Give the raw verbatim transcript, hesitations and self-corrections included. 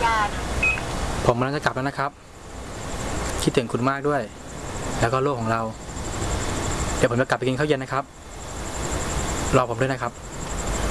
การผมกำลังจะกลับแล้วนะครับคิดถึงคุณมากด้วยแล้วก็โลกของเราเดี๋ยวผมจะกลับไปกินข้าวเย็นนะครับรอผมด้วยนะครับ